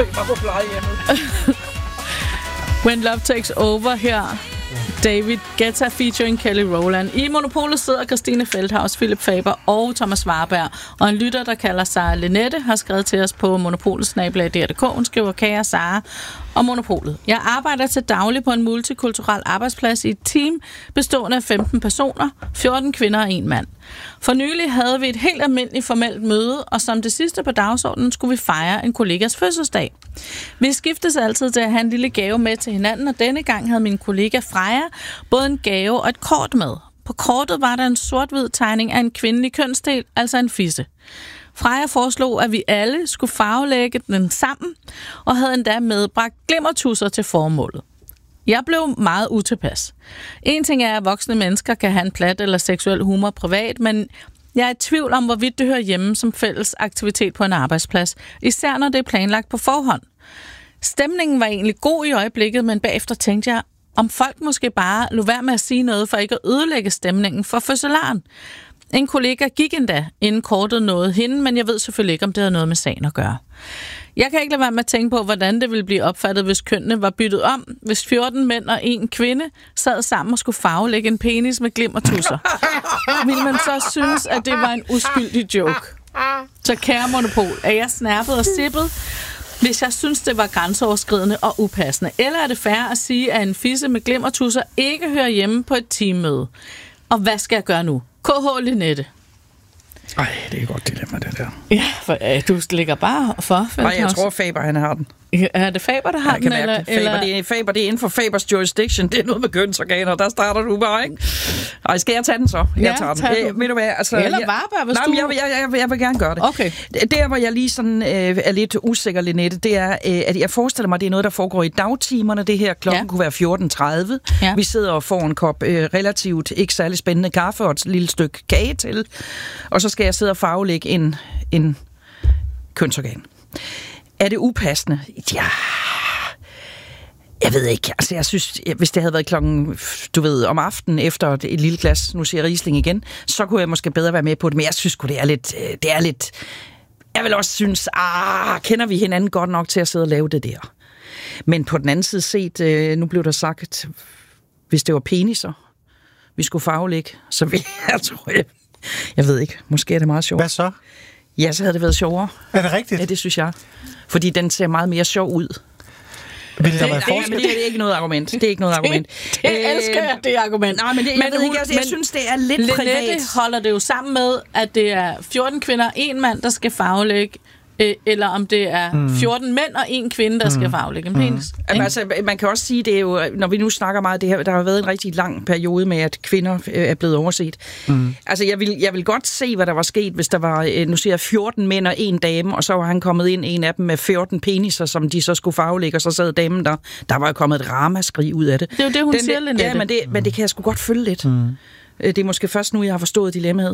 Bare på plejehjemmet. When Love Takes Over her. David Guetta featuring Kelly Rowland. I Monopolet sidder Christine Feldhaus, Philip Faber og Thomas Warberg. Og en lytter, der kalder sig Lenette, har skrevet til os på monopolet@dr.dk. Hun skriver: Kære Sara og Monopolet. Jeg arbejder til daglig på en multikulturel arbejdsplads i et team bestående af 15 personer, 14 kvinder og 1 mand. For nylig havde vi et helt almindeligt formelt møde, og som det sidste på dagsordenen skulle vi fejre en kollegas fødselsdag. Vi skiftes altid til at have en lille gave med til hinanden, og denne gang havde min kollega Freja både en gave og et kort med. På kortet var der en sort-hvid tegning af en kvindelig kønsdel, altså en fisse. Freja foreslog, at vi alle skulle farvelægge den sammen, og havde endda medbragt glimmertusser til formålet. Jeg blev meget utilpas. En ting er, at voksne mennesker kan have en plat eller seksuel humor privat, men jeg er i tvivl om, hvorvidt det hører hjemme som fælles aktivitet på en arbejdsplads, især når det er planlagt på forhånd. Stemningen var egentlig god i øjeblikket, men bagefter tænkte jeg, om folk måske bare lod være med at sige noget for ikke at ødelægge stemningen for fødselaren. En kollega gik endda, inden kortet nåede hende, men jeg ved selvfølgelig ikke, om det havde noget med sagen at gøre. Jeg kan ikke lade være med at tænke på, hvordan det ville blive opfattet, hvis kønnene var byttet om, hvis 14 mænd og 1 kvinde sad sammen og skulle farvelægge en penis med glimmertusser. Ville man så synes, at det var en uskyldig joke? Så kære Monopol, er jeg snappet og sippet, hvis jeg synes, det var grænseoverskridende og upassende? Eller er det fair at sige, at en fisse med glimmertusser ikke hører hjemme på et teammøde? Og hvad skal jeg gøre nu? KH Lenette. Ej, det er et godt dilemma, det der. Ja, for du ligger bare for. Nej, jeg tror, Faber, han har den. Er det Faber, der har den? Eller? Faber, det er inden for Fabers jurisdiction. Det er noget med kønsorganer. Der starter du bare, ikke? Ej, skal jeg tage den så? Jeg tager den. Ved du hvad? Altså, eller Warberg, hvis du... Jeg vil gerne gøre det. Okay. Der, hvor jeg lige sådan er lidt usikker, Lenette, det er, at jeg forestiller mig, at det er noget, der foregår i dagtimerne. Det her klokken kunne være 14.30. Ja. Vi sidder og får en kop relativt ikke særlig spændende kaffe og et lille stykke kage til. Og så skal jeg sidde og farvelægge en kønsorgan. Er det upassende? Ja, jeg ved ikke. Altså, jeg synes, hvis det havde været klokken, du ved, om aftenen efter et lille glas, nu siger Riesling igen, så kunne jeg måske bedre være med på det. Men jeg synes det er lidt... Jeg vil også synes, kender vi hinanden godt nok til at sidde og lave det der? Men på den anden side set, nu blev der sagt, hvis det var peniser, vi skulle farvelægge, så vil jeg ved ikke, måske er det meget sjovt. Hvad så? Ja, så havde det været sjovere. Er det rigtigt? Ja, det synes jeg. Fordi den ser meget mere sjov ud. Vil der være forskel? Men det er ikke noget argument. Det er ikke noget argument. Det elsker jeg, det argument. Nej, men jeg ved ikke, jeg synes, det er lidt privat. Lenette holder det jo sammen med, at det er 14 kvinder og 1 mand, der skal farvelægge, eller om det er 14 mænd og 1 kvinde, der skal farvelægge en penis. Altså, man kan også sige, det er jo, når vi nu snakker meget, det her, der har været en rigtig lang periode med, at kvinder er blevet overset. Altså, jeg vil godt se, hvad der var sket, hvis der var, nu siger jeg, 14 mænd og 1 dame, og så var han kommet ind, en af dem med 14 peniser, som de så skulle farvelægge, og så sad damen der var jo kommet et ramaskrig ud af det. Det er jo det, hun siger, Lenette. Ja, men det kan jeg sgu godt følge lidt. Det er måske først nu, jeg har forstået dilemmaet.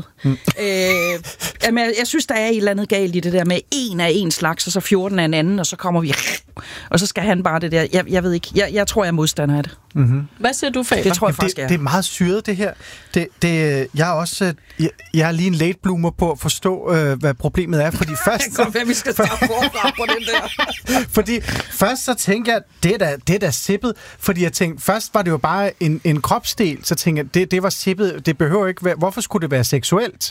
Jeg synes, der er et eller andet galt i det der med 1 af en slags, og så 14 af en anden, og så kommer vi... Og så skal han bare det der. Jeg ved ikke. Jeg tror, jeg er modstander af det. Hvad siger du, Faber? Det tror jeg faktisk, det er meget syret, det her. Jeg er også... Jeg er lige en late bloomer på at forstå, hvad problemet er, fordi først... vi skal starte forfra på den der. Fordi først så tænker jeg, det er da sippet. Fordi jeg tænkte, først var det jo bare en kropsdel, så tænkte jeg, det var sippet. Det behøver ikke være... Hvorfor skulle det være seksuelt?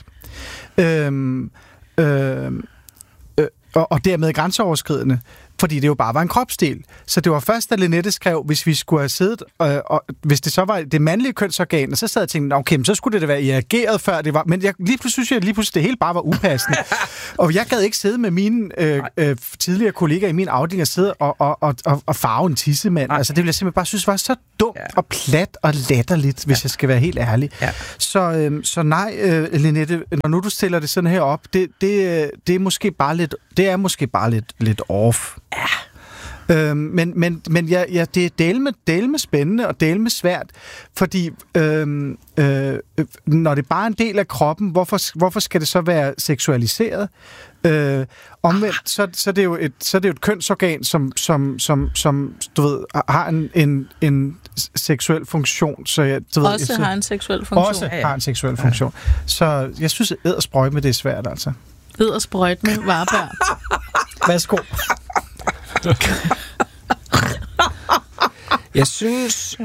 Og dermed grænseoverskridende. Fordi det jo bare var en kropsdel. Så det var først, da Lenette skrev, hvis vi skulle have siddet, og hvis det så var det mandlige kønsorgan, og så sad jeg og tænkte, okay, så skulle det da være reageret før det var. Men lige pludselig synes jeg, det hele bare var upassende. Og jeg gad ikke sidde med mine tidligere kollegaer i min afdeling og sidde og farve en tissemand. Altså, det ville jeg simpelthen bare synes var så dumt og plat og latterligt, hvis jeg skal være helt ærlig. Ja. Så nej, Lenette, når nu du stiller det sådan her op, det er måske bare lidt, lidt off. Ja. Men det er dele med spændende og dele med svært, fordi når det bare er en del af kroppen, hvorfor skal det så være seksualiseret? Omvendt, så er det jo et kønsorgan, som du ved, har en seksuel funktion. Så har en seksuel funktion. Også har en seksuel funktion. Så jeg synes, at eddersprøjt med det er svært, altså. Eddersprøjt med Warberg. Værsgo. Jeg synes...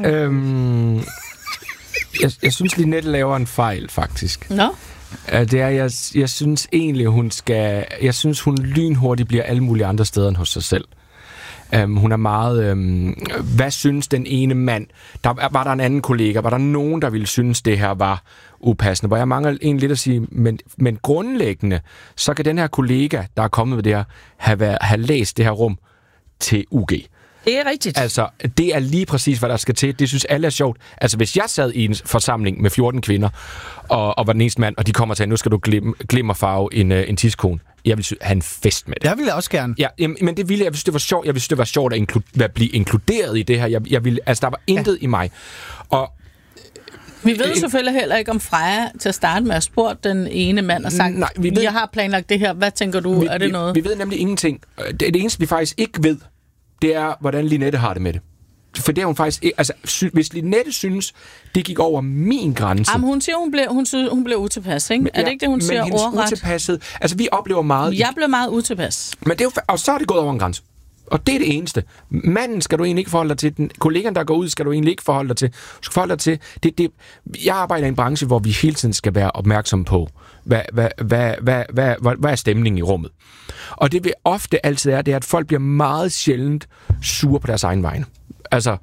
Jeg synes, Linette laver en fejl, faktisk. Nå? Det er, jeg synes egentlig, jeg synes, hun lynhurtigt bliver alle mulige andre steder end hos sig selv. Hun er meget... hvad synes den ene mand? Var der en anden kollega? Var der nogen, der ville synes, det her var upassende? Hvor jeg mangler egentlig lidt at sige, men grundlæggende, så kan den her kollega, der er kommet med det her, have læst det her rum til UG. Det er rigtigt. Altså, det er lige præcis, hvad der skal til. Det synes alle er sjovt. Altså, hvis jeg sad i en forsamling med 14 kvinder, og var den eneste mand, og de kommer til, nu skal du glimmerfarve en tidskone. Jeg vil have en fest med det. Jeg ville også gerne. Ja, men det ville jeg. Jeg synes, det var sjovt. Jeg synes, det var sjovt at blive inkluderet i det her. Jeg ville, altså, der var intet i mig. Og vi ved selvfølgelig heller ikke, om Freja til at starte med at spørge den ene mand og sagt, jeg har planlagt det her. Hvad tænker du? Er det noget? Vi ved nemlig ingenting. Det eneste, vi faktisk ikke ved, det er, hvordan Linette har det med det. For det er hun faktisk ikke... Altså, hvis Linette synes, det gik over min grænse... Jamen, hun siger, hun blev utilpas, ikke? Er det ikke det, hun siger ordret? Men utilpasset... Altså, vi oplever meget... Jeg blev meget utilpas. Men det er jo, og så er det gået over en grænse. Og det er det eneste. Manden skal du egentlig ikke forholde dig til. Den kollegaen, der går ud, skal du egentlig ikke forholde dig til. Du skal forholde dig til... Jeg arbejder i en branche, hvor vi hele tiden skal være opmærksomme på, hvad er stemningen i rummet. Og det vil ofte altid er, det er, at folk bliver meget sjældent sure på deres egen vegne. Altså,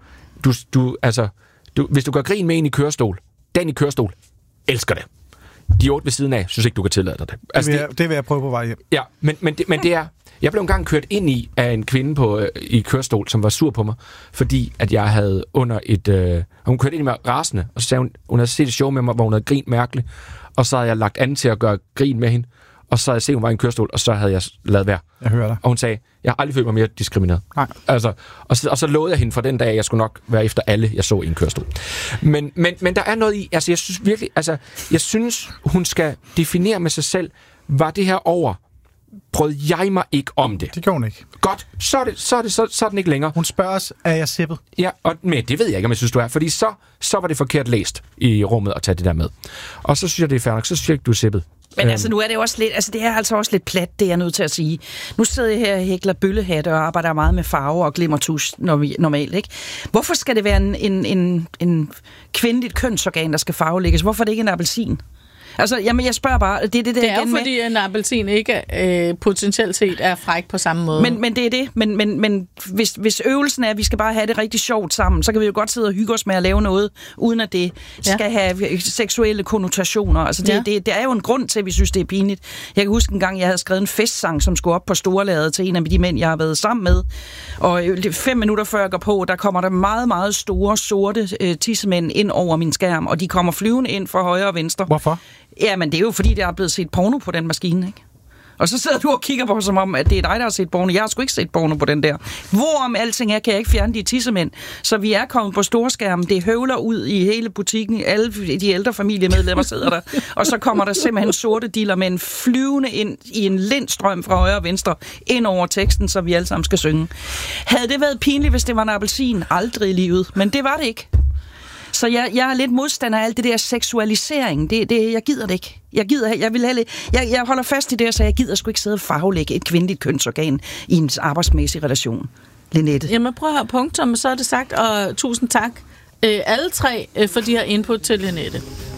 hvis du gør grin med en i kørestol, den i kørestol elsker det. De 8 ved siden af, synes ikke, du kan tillade dig det. Altså, det vil jeg prøve på vej hjem. Ja, men det er... Jeg blev engang kørt ind af en kvinde i kørestol, som var sur på mig, fordi at jeg havde under et... hun kørte ind i mig rasende, og så sagde hun havde set et show med mig, hvor hun havde grint mærkeligt, og så havde jeg lagt an til at gøre grin med hende, og så havde jeg set, hun var i en kørestol, og så havde jeg lavet være. Jeg hører dig. Og hun sagde, jeg har aldrig følt mig mere diskrimineret. Nej. Altså, og så lovede jeg hende fra den dag, at jeg skulle nok være efter alle, jeg så i en kørestol. Men der er noget i... Altså, jeg synes virkelig... Altså, jeg synes, hun skal definere med sig selv, var det her over... Brød jeg mig ikke om det? Det gjorde hun ikke. Godt, så er den ikke længere. Hun spørger os, er jeg sippet? Ja, men det ved jeg ikke, om jeg synes, du er. Fordi så var det forkert læst i rummet at tage det der med. Og så synes jeg, det er fair nok. Så synes jeg ikke, du er sippet. Men altså, nu er det jo også lidt, altså det er altså også lidt plat, det er jeg nødt til at sige. Nu sidder jeg her og hækler bøllehatte og arbejder meget med farver og glimmertusch normalt, ikke? Hvorfor skal det være en kvindeligt kønsorgan, der skal farvelægges? Hvorfor er det ikke en appelsin? Altså, jamen, jeg spørger bare, det er jo fordi en appelsin ikke potentielt set er fræk på samme måde. Men det er det. Men hvis øvelsen er, at vi skal bare have det rigtig sjovt sammen, så kan vi jo godt sidde og hygge os med at lave noget, uden at det skal have seksuelle konnotationer. Altså, det er jo en grund til, at vi synes, det er pinligt. Jeg kan huske en gang, jeg havde skrevet en festsang, som skulle op på Storlaget til en af de mænd, jeg har været sammen med. Og 5 minutter før jeg går på, der kommer der meget, meget store, sorte tissemænd ind over min skærm, og de kommer flyvende ind fra højre og venstre. Hvorfor? Ja, men det er jo fordi, der er blevet set porno på den maskine, ikke? Og så sidder du og kigger på, som om, at det er dig, der har set porno. Jeg har sgu ikke set porno på den der. Hvorom alting er, kan jeg ikke fjerne de tissemænd. Så vi er kommet på storskærmen. Det høvler ud i hele butikken. Alle de ældre familiemedlemmer sidder der. Og så kommer der simpelthen sorte diller med en flyvende ind i en lindstrøm fra højre og venstre ind over teksten, så vi alle sammen skal synge. Havde det været pinligt, hvis det var en appelsin? Aldrig i livet. Men det var det ikke. Så jeg er lidt modstander af alt det der seksualisering. Jeg gider det ikke. Jeg holder fast i det, så jeg gider sgu ikke sidde og farvelægge et kvindeligt kønsorgan i en arbejdsmæssig relation. Linette. Jamen prøv at høre punktum, så er det sagt, og tusind tak alle tre for de her input til Linette.